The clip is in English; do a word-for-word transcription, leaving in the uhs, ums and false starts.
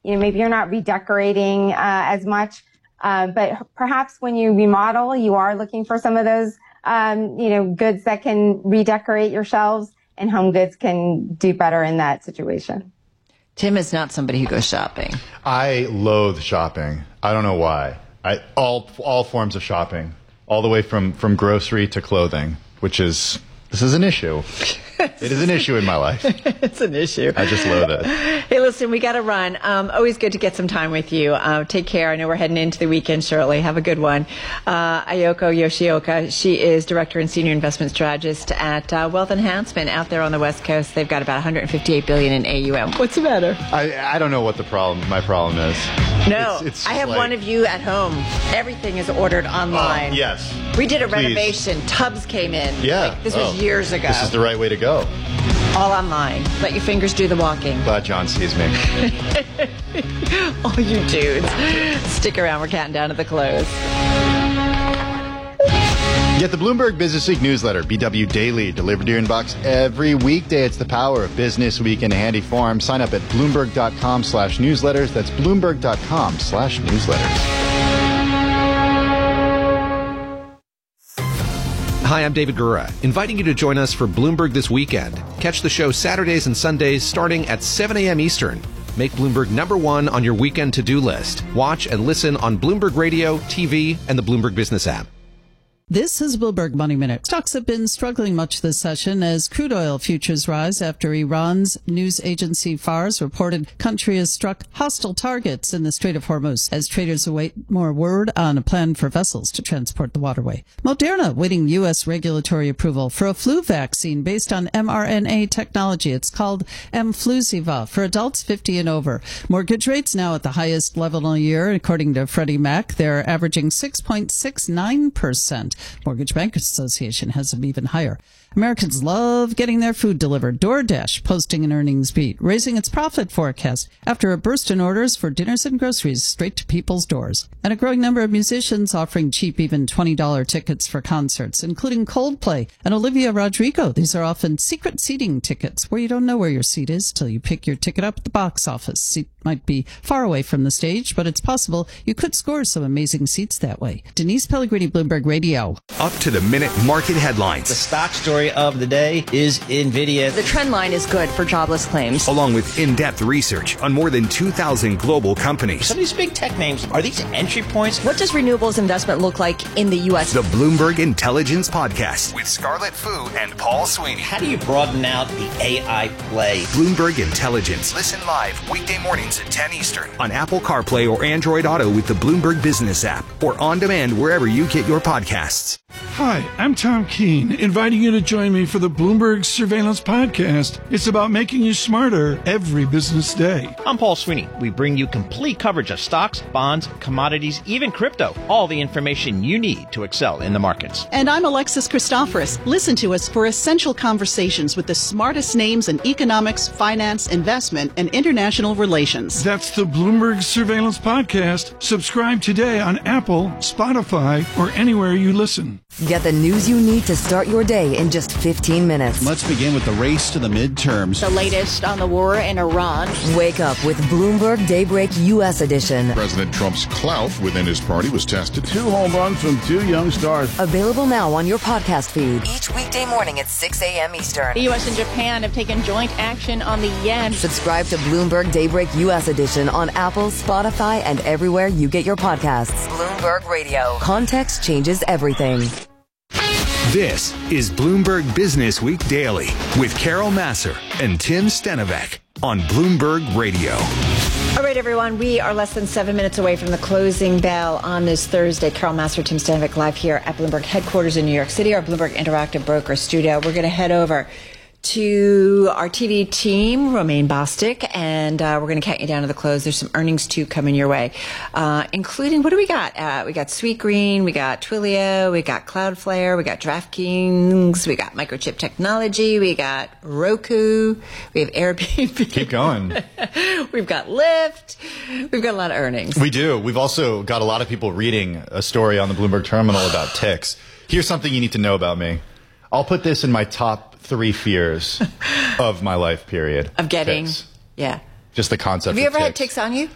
You know, maybe you're not redecorating uh, as much, uh, but perhaps when you remodel, you are looking for some of those, um, you know, goods that can redecorate your shelves, and Home Goods can do better in that situation. Tim is not somebody who goes shopping. I loathe shopping. I don't know why. I all all forms of shopping, all the way from, from grocery to clothing, which is this is an issue. It is an issue in my life. It's an issue. I just loathe it. Hey, listen, we got to run. Um, always good to get some time with you. Uh, take care. I know we're heading into the weekend shortly. Have a good one. Uh, Ayoko Yoshioka, she is Director and Senior Investment Strategist at uh, Wealth Enhancement out there on the West Coast. They've got about one hundred fifty-eight billion dollars in A U M. What's the matter? I, I don't know what the problem, my problem is. No, it's, it's I have like, one of you at home. Everything is ordered online. Oh, yes. We did a Please. renovation. Tubs came in. Yeah. Like, this oh, was years ago. This is the right way to go. All online. Let your fingers do the walking. Glad John sees me. All you dudes. Stick around. We're counting down to the close. Get the Bloomberg Business Week newsletter, B W Daily, delivered to your inbox every weekday. It's the power of Business Week in a handy form. Sign up at Bloomberg.com slash newsletters. That's Bloomberg.com slash newsletters. Hi, I'm David Gura, inviting you to join us for Bloomberg This Weekend. Catch the show Saturdays and Sundays starting at seven a.m. Eastern. Make Bloomberg number one on your weekend to-do list. Watch and listen on Bloomberg Radio, T V, and the Bloomberg Business app. This is Bloomberg Money Minute. Stocks have been struggling much this session as crude oil futures rise after Iran's news agency Fars reported country has struck hostile targets in the Strait of Hormuz as traders await more word on a plan for vessels to transport the waterway. Moderna waiting U S regulatory approval for a flu vaccine based on mRNA technology. It's called Mflusiva for adults fifty and over. Mortgage rates now at the highest level in a year. According to Freddie Mac, they're averaging six point six nine percent. Mortgage Bankers Association has them even higher. Americans love getting their food delivered. DoorDash posting an earnings beat, raising its profit forecast after a burst in orders for dinners and groceries straight to people's doors. And a growing number of musicians offering cheap, even twenty dollars tickets for concerts, including Coldplay and Olivia Rodrigo. These are often secret seating tickets where you don't know where your seat is till you pick your ticket up at the box office. Seat might be far away from the stage, but it's possible you could score some amazing seats that way. Denise Pellegrini, Bloomberg Radio. Up to the minute market headlines. The stock story of the day is NVIDIA. The trend line is good for jobless claims. Along with in-depth research on more than two thousand global companies. Some of these big tech names, are these entry points? What does renewables investment look like in the U S? The Bloomberg Intelligence Podcast with Scarlett Fu and Paul Sweeney. How do you broaden out the A I play? Bloomberg Intelligence. Listen live weekday mornings at ten Eastern on Apple CarPlay or Android Auto with the Bloomberg Business app or on demand wherever you get your podcasts. Hi, I'm Tom Keene, inviting you to join me for the Bloomberg Surveillance Podcast. It's about making you smarter every business day. I'm Paul Sweeney. We bring you complete coverage of stocks, bonds, commodities, even crypto. All the information you need to excel in the markets. And I'm Alexis Christoforous. Listen to us for essential conversations with the smartest names in economics, finance, investment, and international relations. That's the Bloomberg Surveillance Podcast. Subscribe today on Apple, Spotify, or anywhere you listen. Get the news you need to start your day in just fifteen minutes. Let's begin with the race to the midterms. The latest on the war in Iran. Wake up with Bloomberg Daybreak U S Edition. President Trump's clout within his party was tested. Two home runs from two young stars. Available now on your podcast feed. Each weekday morning at six a.m. Eastern. The U S and Japan have taken joint action on the yen. Subscribe to Bloomberg Daybreak U S Edition on Apple, Spotify, and everywhere you get your podcasts. Bloomberg Radio. Context changes everything. This is Bloomberg Business Week Daily with Carol Massar and Tim Stenovec on Bloomberg Radio. All right, everyone, we are less than seven minutes away from the closing bell on this Thursday. Carol Massar, Tim Stenovec live here at Bloomberg headquarters in New York City, our Bloomberg Interactive Broker Studio. We're going to head over to our T V team, Romaine Bostick, and uh, we're going to count you down to the close. There's some earnings, too, coming your way, uh, including, what do we got? Uh, we got Sweetgreen, we got Twilio, we got Cloudflare, we got DraftKings, we got Microchip Technology, we got Roku, we have Airbnb. Keep going. We've got Lyft. We've got a lot of earnings. We do. We've also got a lot of people reading a story on the Bloomberg Terminal about ticks. Here's something you need to know about me. I'll put this in my top three fears of my life period. Of getting, ticks. yeah. Just the concept Have you of ever ticks. had ticks on you?